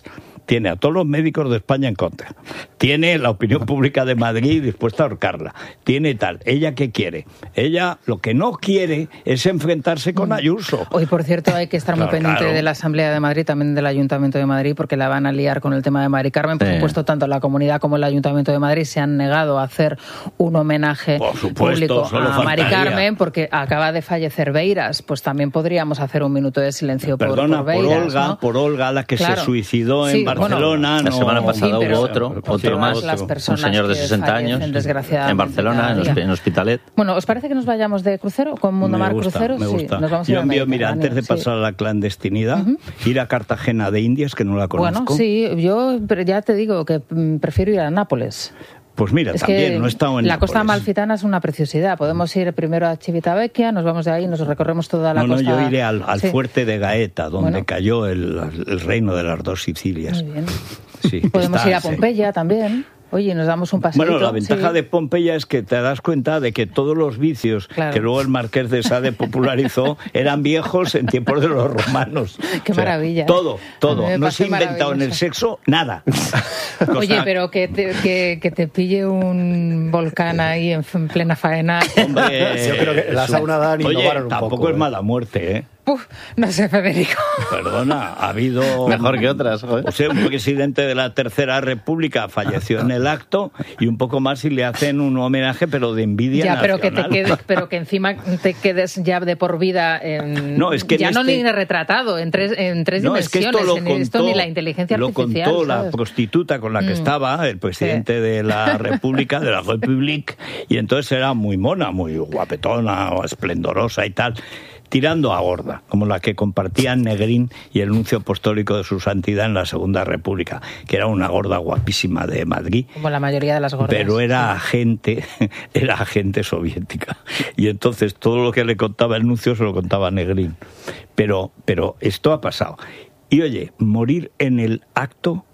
tiene a todos los médicos de España en contra, tiene la opinión pública de Madrid dispuesta a ahorcarla, tiene tal. ¿Ella qué quiere? Ella lo que no quiere es enfrentarse con Ayuso. Hoy, por cierto, hay que estar muy Claro, pendiente claro. de la Asamblea de Madrid, también del Ayuntamiento de Madrid, porque la van a liar con el tema de Mari Carmen. Por Sí. supuesto, tanto la comunidad como el Ayuntamiento de Madrid se han negado a hacer un homenaje Por supuesto, público solo a Mari faltaría. Carmen, porque acaba de fallecer Beiras. Pues también podríamos hacer un minuto de silencio por, Perdona, por por Beiras, Olga, ¿no? por Olga, la que Claro. se suicidó Sí, en Barcelona. La no- semana pasada Sí, pero- hubo otro, pero otro más, todas las un personas señor de que sesenta fallecen, años, desgraciadamente, en Barcelona, cada en, día. Hosp- en Hospitalet. Bueno, ¿os parece que nos vayamos de crucero con Mundo Me Mar gusta, Cruceros? me Sí, gusta. nos vamos a ir Yo al envío, mira, Mediterráneo, antes de sí. pasar a la clandestinidad, ir a Cartagena de Indias, que no la conozco. Bueno, sí, yo pero ya te digo que mm, prefiero ir a Nápoles. Pues mira, Es también que no he estado en la costa Nápoles. amalfitana es una preciosidad. Podemos ir primero a Civitavecchia, nos vamos de ahí, nos recorremos toda la No, no, costa. yo iré al, al Sí. fuerte de Gaeta, donde Bueno. cayó el, el reino de las dos Sicilias. Muy bien. Sí, Podemos está, ir a sí. Pompeya también. Oye, nos damos un paseíto. Bueno, la ventaja sí. de Pompeya es que te das cuenta de que todos los vicios Claro. que luego el Marqués de Sade popularizó eran viejos en tiempos de los romanos. Qué maravilla, ¿eh? Todo, A todo. mí me No se ha parece inventado en el maravilloso. sexo nada. Oye, Cosa- pero que te, que, que te pille un volcán ahí en, en plena faena. Hombre, Yo creo que la eso- sauna Dan Oye, innovaron un tampoco poco, es ¿eh? mala muerte, ¿eh? Uf, no sé, Federico. Perdona, ha habido... Mejor que otras, joder. O sea, un presidente de la Tercera República falleció en el acto y un poco más si le hacen un homenaje, pero de envidia Ya, pero que te nacional. quedes, pero que encima te quedes ya de por vida en, No, es que en ya no este- ni retratado en tres en tres No, es que dimensiones, esto lo en contó, esto ni la inteligencia lo artificial. contó la ¿sabes? prostituta con la que Mm. estaba, el presidente de la República, de la República, y entonces era muy mona, muy guapetona, o esplendorosa y tal, tirando a gorda, como la que compartían Negrín y el nuncio apostólico de su santidad en la Segunda República, que era una gorda guapísima de Madrid. Como la mayoría de las gordas. Pero era agente, era agente soviética. Y entonces todo lo que le contaba el nuncio se lo contaba Negrín. Pero, pero esto ha pasado. Y oye, morir en el acto,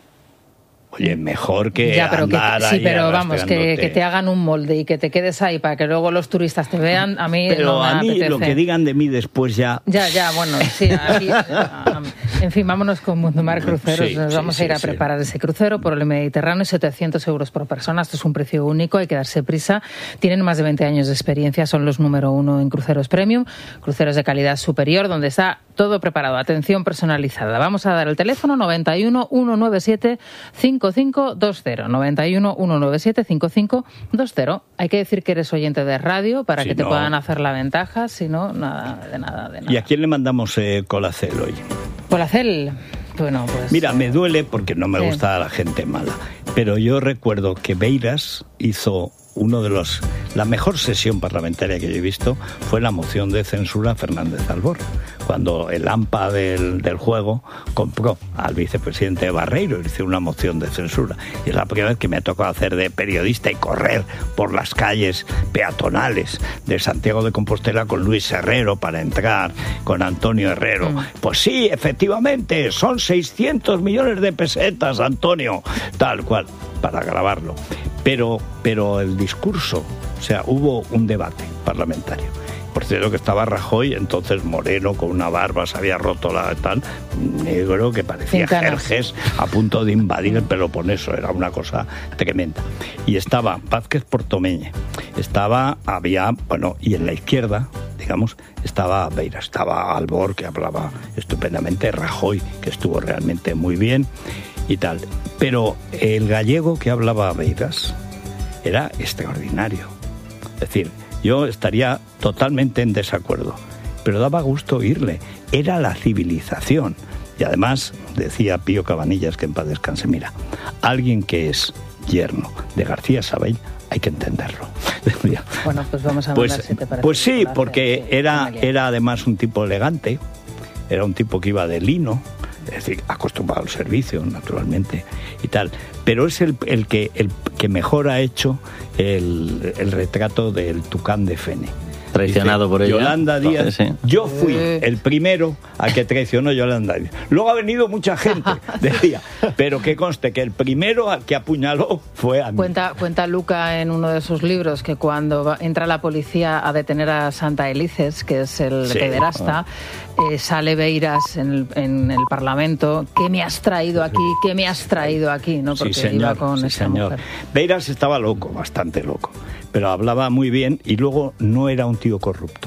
oye, mejor que Ya, pero que, andar sí, ahí pero vamos, que, arrastrándote. que te hagan un molde y que te quedes ahí para que luego los turistas te vean, a mí Pero no me a mí apetece. lo que digan de mí después ya... Ya, ya, bueno, sí, aquí, en fin, vámonos con Mundo Mar Cruceros. Sí, Nos sí, vamos sí, a ir a sí. preparar ese crucero por el Mediterráneo, setecientos euros por persona. Esto es un precio único, hay que darse prisa. Tienen más de veinte años de experiencia, son los número uno en cruceros premium, cruceros de calidad superior, donde está todo preparado, atención personalizada. Vamos a dar el teléfono noventa y uno, ciento noventa y siete, cincuenta y cinco veinte, noventa y uno, ciento noventa y siete, cincuenta y cinco veinte. Hay que decir que eres oyente de radio para Si que te no- puedan hacer la ventaja, si no, nada, de nada, de nada. ¿Y a quién le mandamos eh, colacel hoy? Polacel, bueno, pues... Mira, me duele porque no me Sí. gusta la gente mala, pero yo recuerdo que Beiras hizo uno de los... La mejor sesión parlamentaria que yo he visto fue la moción de censura a Fernández Albor, cuando el AMPA del, del juego compró al vicepresidente Barreiro y hizo una moción de censura. Y es la primera vez que me ha tocado hacer de periodista y correr por las calles peatonales de Santiago de Compostela con Luis Herrero para entrar, con Antonio Herrero. Mm. Pues sí, efectivamente, son seiscientos millones de pesetas, Antonio, tal cual, para grabarlo. Pero, pero el discurso, o sea, hubo un debate parlamentario. Por cierto que estaba Rajoy, entonces moreno, con una barba, se había roto la tal, negro, que parecía Sin canas. Jerjes, a punto de invadir el Peloponeso, era una cosa tremenda. Y estaba Vázquez Portomeñe, estaba, había, bueno, y en la izquierda, digamos, estaba Beiras, estaba Albor, que hablaba estupendamente, Rajoy, que estuvo realmente muy bien, y tal. Pero el gallego que hablaba Beiras era extraordinario. Es decir, yo estaría totalmente en desacuerdo, pero daba gusto oírle. Era la civilización. Y además, decía Pío Cabanillas, que en paz descanse, mira, alguien que es yerno de García Sabell, hay que entenderlo. Decía, Bueno, pues vamos a pues, mandar si te parece. pues sí, Gracias, porque sí, era, Amelia. era además un tipo elegante, era un tipo que iba de lino, es decir, acostumbrado al servicio, naturalmente, y tal. Pero es el, el, que, el que mejor ha hecho el, el retrato del Tucán de Fene. Traicionado Dice, por ella. Yolanda Díaz, Sí, sí. yo fui el primero a que traicionó Yolanda Díaz. Luego ha venido mucha gente, decía, pero que conste que el primero al que apuñaló fue a mí. Cuenta, cuenta Luca en uno de sus libros que cuando va- entra la policía a detener a Santa Elices, que es el Sí. pederasta, eh, sale Beiras en el, en el Parlamento. ¿Qué me has traído aquí? ¿Qué me has traído aquí? ¿No? Porque Sí, señor, iba con sí, esa señor. mujer. Beiras estaba loco, bastante loco, pero hablaba muy bien y luego no era un tío corrupto.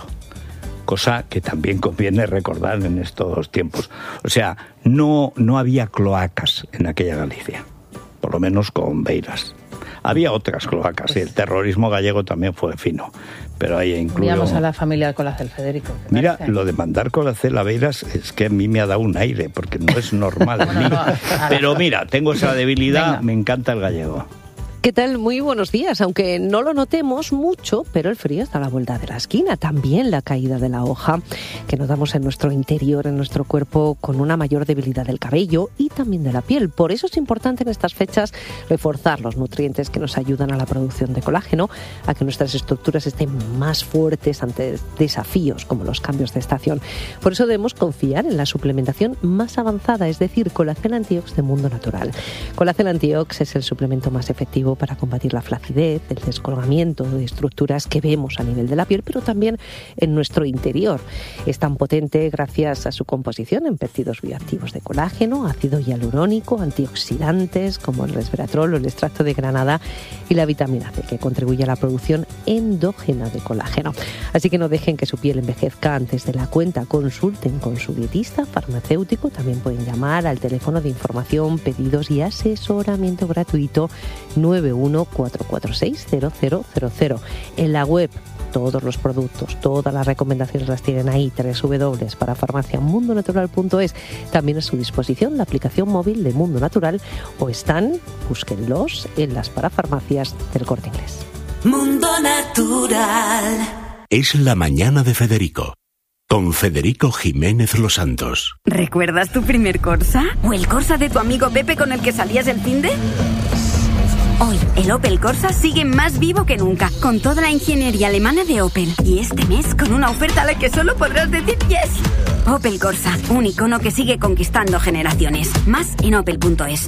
Cosa que también conviene recordar en estos tiempos. O sea, no, no había cloacas en aquella Galicia, por lo menos con Beiras. Había otras cloacas y el terrorismo gallego también fue fino, pero ahí incluyo... Enviamos a la familia Colacel, Federico. ¿te Mira, parece? lo de mandar Colacel a Beiras es que a mí me ha dado un aire, porque no es normal en mí. Pero mira, tengo esa debilidad, Venga. me encanta el gallego. ¿Qué tal? Muy buenos días. Aunque no lo notemos mucho, pero el frío está a la vuelta de la esquina. También la caída de la hoja que notamos en nuestro interior, en nuestro cuerpo, con una mayor debilidad del cabello y también de la piel. Por eso es importante en estas fechas reforzar los nutrientes que nos ayudan a la producción de colágeno, a que nuestras estructuras estén más fuertes ante desafíos como los cambios de estación. Por eso debemos confiar en la suplementación más avanzada, es decir, Colacel Antiox de Mundo Natural. Colacel Antiox es el suplemento más efectivo para combatir la flacidez, el descolgamiento de estructuras que vemos a nivel de la piel, pero también en nuestro interior. Es tan potente gracias a su composición en péptidos bioactivos de colágeno, ácido hialurónico, antioxidantes como el resveratrol o el extracto de granada y la vitamina C, que contribuye a la producción endógena de colágeno. Así que no dejen que su piel envejezca antes de la cuenta. Consulten con su dietista, farmacéutico. También pueden llamar al teléfono de información, pedidos y asesoramiento gratuito nueve uno cuatro cuatro seis cero cero cero cero. En la web todos los productos, todas las recomendaciones las tienen ahí, doble u doble u doble u para farmacia mundo natural punto es. También a su disposición la aplicación móvil de Mundo Natural o están, búsquenlos en las parafarmacias del Corte Inglés. Mundo Natural. Es la mañana de Federico, con Federico Jiménez Los Santos. ¿Recuerdas tu primer Corsa? ¿O el Corsa de tu amigo Pepe con el que salías el finde? Hoy, el Opel Corsa sigue más vivo que nunca, con toda la ingeniería alemana de Opel. Y este mes, con una oferta a la que solo podrás decir yes. Opel Corsa, un icono que sigue conquistando generaciones. Más en opel punto es.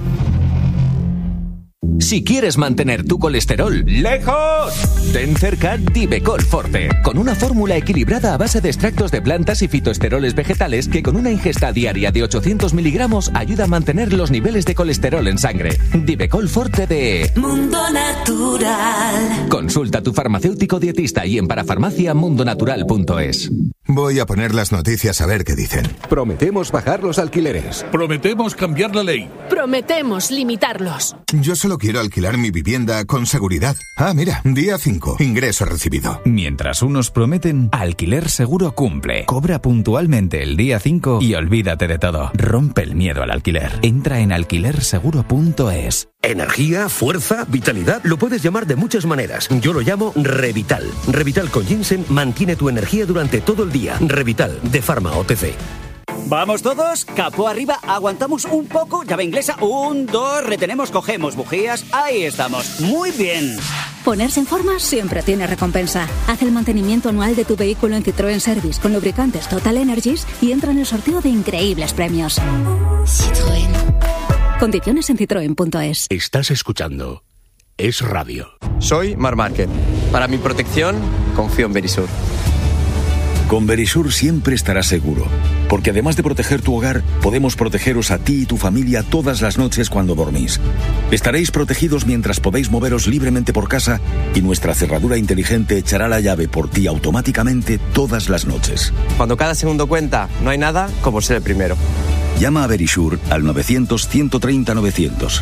Si quieres mantener tu colesterol lejos, ten cerca Divecol Forte, con una fórmula equilibrada a base de extractos de plantas y fitoesteroles vegetales que con una ingesta diaria de ochocientos miligramos ayuda a mantener los niveles de colesterol en sangre. Divecol Forte de Mundo Natural. Consulta a tu farmacéutico dietista y en parafarmacia mundo natural punto es. Voy a poner las noticias a ver qué dicen. Prometemos bajar los alquileres. Prometemos cambiar la ley. Prometemos limitarlos. Yo solo quiero alquilar mi vivienda con seguridad. Ah, mira, día cinco, ingreso recibido. Mientras unos prometen, Alquiler Seguro cumple. Cobra puntualmente el día cinco y olvídate de todo. Rompe el miedo al alquiler. Entra en alquiler seguro punto es. Energía, fuerza, vitalidad, lo puedes llamar de muchas maneras. Yo lo llamo Revital. Revital con ginseng mantiene tu energía durante todo el día. Revital, de Pharma O T C. Vamos todos, capó arriba, aguantamos un poco, llave inglesa, un, dos, retenemos, cogemos bujías, ahí estamos, muy bien. Ponerse en forma siempre tiene recompensa. Haz el mantenimiento anual de tu vehículo en Citroën Service con lubricantes Total Energies y entra en el sorteo de increíbles premios. Citroën. Condiciones en citroen punto es. Estás escuchando Es Radio. Soy Mar Márquez. Para mi protección, confío en Verisur. Con Verisur siempre estarás seguro, porque además de proteger tu hogar, podemos protegeros a ti y tu familia todas las noches cuando dormís. Estaréis protegidos mientras podéis moveros libremente por casa y nuestra cerradura inteligente echará la llave por ti automáticamente todas las noches. Cuando cada segundo cuenta, no hay nada como ser el primero. Llama a Verisur al novecientos, ciento treinta, novecientos.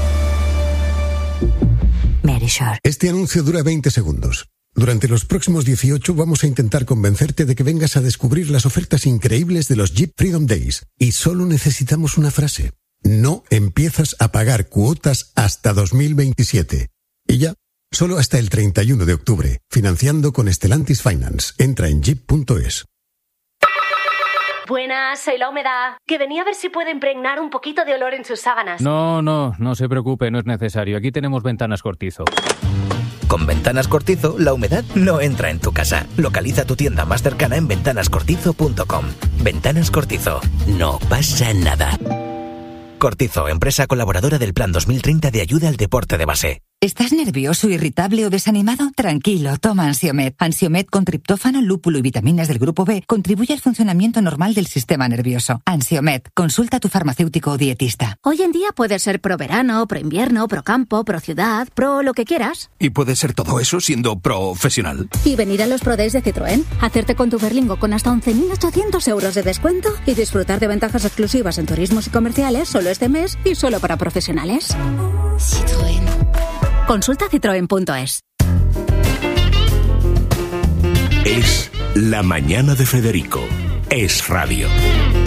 Verisur. Este anuncio dura veinte segundos. Durante los próximos dieciocho vamos a intentar convencerte de que vengas a descubrir las ofertas increíbles de los Jeep Freedom Days. Y solo necesitamos una frase. No empiezas a pagar cuotas hasta dos mil veintisiete. Y ya, solo hasta el treinta y uno de octubre. Financiando con Stellantis Finance. Entra en jeep punto es. Buenas, soy la humedad. Que venía a ver si puede impregnar un poquito de olor en sus sábanas. No, no, no se preocupe, no es necesario. Aquí tenemos Ventanas Cortizo. Con Ventanas Cortizo, la humedad no entra en tu casa. Localiza tu tienda más cercana en ventanas cortizo punto com. Ventanas Cortizo. No pasa nada. Cortizo, empresa colaboradora del Plan dos mil treinta de ayuda al deporte de base. ¿Estás nervioso, irritable o desanimado? Tranquilo, toma Ansiomed. Ansiomed con triptófano, lúpulo y vitaminas del grupo B contribuye al funcionamiento normal del sistema nervioso. Ansiomed, consulta a tu farmacéutico o dietista. Hoy en día puede ser pro verano, pro invierno, pro campo, pro ciudad, pro lo que quieras. Y puede ser todo eso siendo profesional. Y venir a los Pro Days de Citroën, hacerte con tu Berlingo con hasta once mil ochocientos euros de descuento y disfrutar de ventajas exclusivas en turismos y comerciales solo este mes y solo para profesionales. Citroën. Consulta citroen punto es. Es La Mañana de Federico. Es radio.